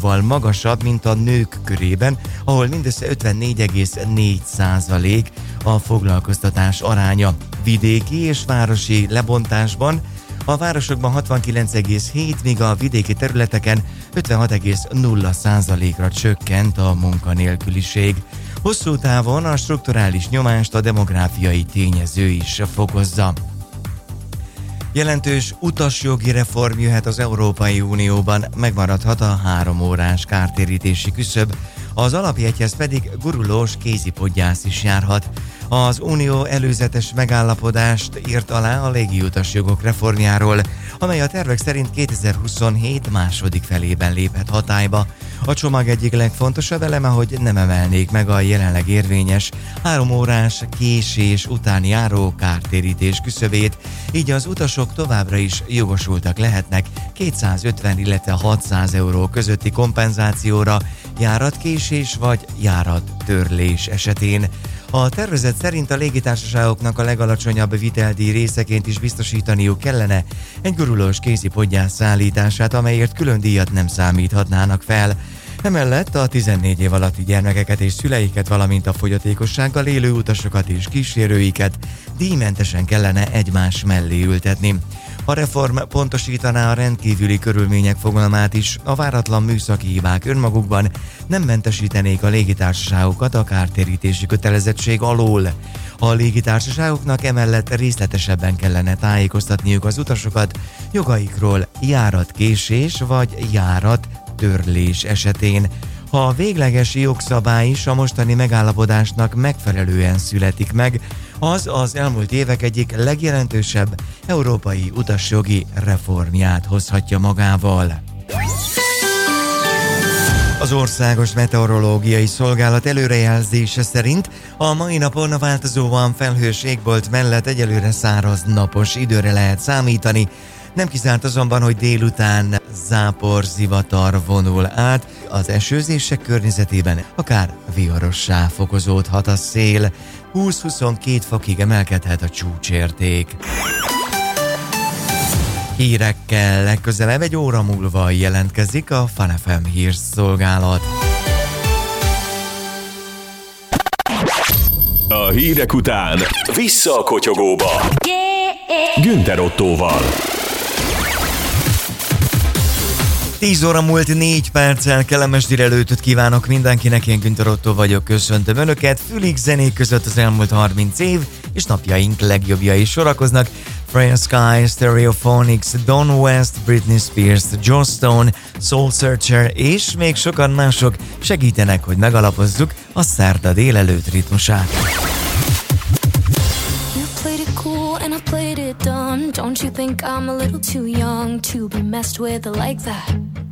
jóval magasabb, mint a nők körében, ahol mindössze 54,4% a foglalkoztatás aránya. Vidéki és városi lebontásban a városokban 69,7, míg a vidéki területeken 56,0%-ra csökkent a munkanélküliség. Hosszú távon a strukturális nyomást a demográfiai tényező is fokozza. Jelentős utasjogi reform jöhet az Európai Unióban, megmaradhat a 3 órás kártérítési küszöb, az alapjegyhez pedig gurulós kézipodgyász is járhat. Az Unió előzetes megállapodást írt alá a légiutasjogok reformjáról, amely a tervek szerint 2027 második felében léphet hatályba. A csomag egyik legfontosabb eleme, hogy nem emelnék meg a jelenleg érvényes 3 órás késés után járó kártérítés küszöbét, így az utasok továbbra is jogosultak lehetnek 250, illetve 600 euró közötti kompenzációra járatkésés vagy járattörlés esetén. A tervezet szerint a légitársaságoknak a legalacsonyabb viteldíj részeként is biztosítaniuk kellene egy gurulós kézipodgyász szállítását, amelyért külön díjat nem számíthatnának fel. Emellett a 14 év alatti gyermekeket és szüleiket, valamint a fogyatékossággal élő utasokat és kísérőiket díjmentesen kellene egymás mellé ültetni. A reform pontosítaná a rendkívüli körülmények fogalmát is, a váratlan műszaki hibák önmagukban nem mentesítenék a légitársaságokat a kártérítési kötelezettség alól. A légitársaságoknak emellett részletesebben kellene tájékoztatniuk az utasokat jogaikról járatkésés vagy járattörlés esetén. Ha a végleges jogszabály is a mostani megállapodásnak megfelelően születik meg, az elmúlt évek egyik legjelentősebb európai utasjogi reformját hozhatja magával. Az Országos Meteorológiai Szolgálat előrejelzése szerint a mai napon a változóan felhős égbolt mellett egyelőre száraz napos időre lehet számítani. Nem kizárt azonban, hogy délután záporzivatar vonul át, az esőzések környezetében akár viharossá fokozódhat a szél, 20-22 fokig emelkedhet a csúcsérték. Hírekkel legközelebb egy óra múlva jelentkezik a Fun FM hírszolgálat. A hírek után vissza a kotyogóba. Günther Ottóval. 10 óra múlt 4 perccel, kellemes délelőtöt kívánok mindenkinek, én Günther Ottó vagyok, köszöntöm Önöket. Fülig zenék között az elmúlt 30 év, és napjaink legjobbjai sorakoznak. Freya Sky, Stereophonics, Don West, Britney Spears, Joss Stone, Soul Searcher és még sokan mások segítenek, hogy megalapozzuk a szerda délelőtt ritmusát. And I played it dumb. Don't you think I'm a little too young to be messed with like that?